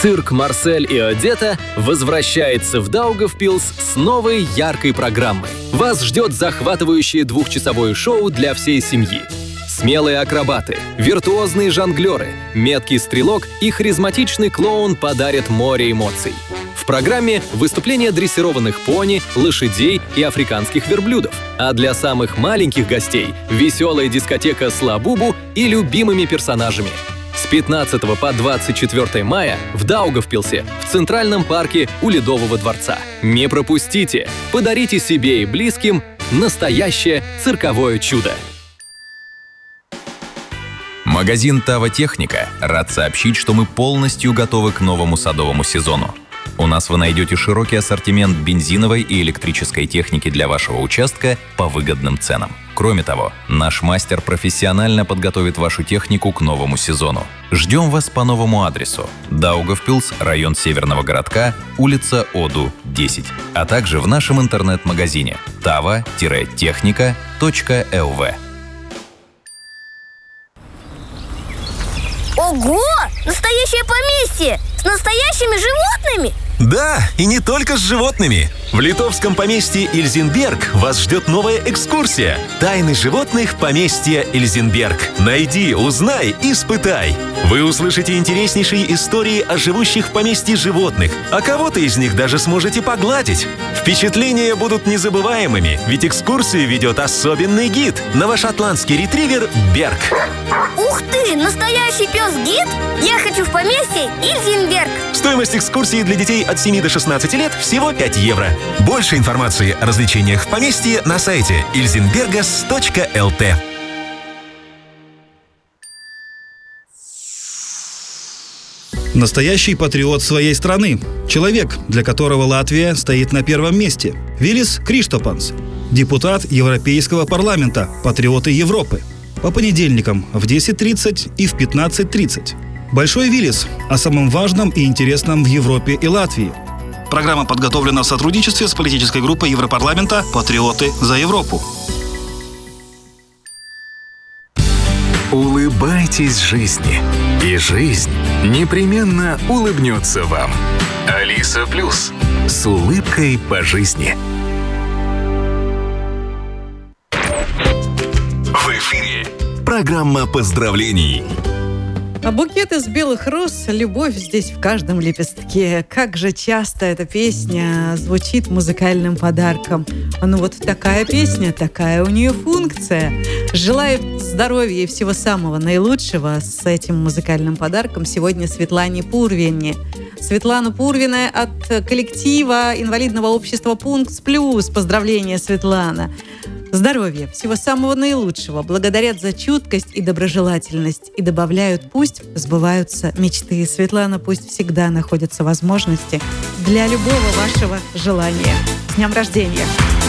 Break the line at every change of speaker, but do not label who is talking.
Цирк «Марсель и Одетта» возвращается в Даугавпилс с новой яркой программой. Вас ждет захватывающее двухчасовое шоу для всей семьи. Смелые акробаты, виртуозные жонглеры, меткий стрелок и харизматичный клоун подарят море эмоций. В программе выступления дрессированных пони, лошадей и африканских верблюдов. А для самых маленьких гостей – веселая дискотека с Лабубу и любимыми персонажами. С 15 по 24 мая в Даугавпилсе в Центральном парке у Ледового дворца. Не пропустите! Подарите себе и близким настоящее цирковое чудо!
Магазин «Тава Техника» рад сообщить, что мы полностью готовы к новому садовому сезону. У нас вы найдете широкий ассортимент бензиновой и электрической техники для вашего участка по выгодным ценам. Кроме того, наш мастер профессионально подготовит вашу технику к новому сезону. Ждем вас по новому адресу: Даугавпилс, район Северного городка, улица Оду, 10, а также в нашем интернет-магазине tava-техника.lv.
Ого! Настоящее поместье! С настоящими животными?
Да, и не только с животными. В литовском поместье Ильзенберг вас ждет новая экскурсия. Тайны животных поместья Ильзенберг. Найди, узнай, испытай. Вы услышите интереснейшие истории о живущих в поместье животных, а кого-то из них даже сможете погладить. Впечатления будут незабываемыми, ведь экскурсию ведет особенный гид – новошотландский ретривер Берг.
Ух ты! Настоящий пес-гид? Я хочу в поместье Ильзенберг.
Стоимость экскурсии для детей от 7 до 16 лет всего 5 евро. Больше информации о развлечениях в поместье на сайте ilzenbergas.lt.
Настоящий патриот своей страны. Человек, для которого Латвия стоит на первом месте. Вилис Криштопанс. Депутат Европейского парламента. Патриоты Европы. По понедельникам в 10:30 и в 15:30. Большой Вилис о самом важном и интересном в Европе и Латвии. Программа подготовлена в сотрудничестве с политической группой Европарламента «Патриоты за Европу».
Улыбайтесь жизни, и жизнь непременно улыбнется вам. Алиса Плюс. С улыбкой по жизни. В эфире программа поздравлений.
А букет из белых роз, любовь здесь в каждом лепестке. Как же часто эта песня звучит музыкальным подарком. Ну вот такая песня, такая у нее функция. Желаю здоровья и всего самого наилучшего с этим музыкальным подарком сегодня Светлане Пурвине. Светлана Пурвина от коллектива инвалидного общества «Пункт Плюс». Поздравления, Светлана. Здоровья, всего самого наилучшего, благодарят за чуткость и доброжелательность и добавляют: пусть сбываются мечты. Светлана, пусть всегда находятся возможности для любого вашего желания. С днем рождения!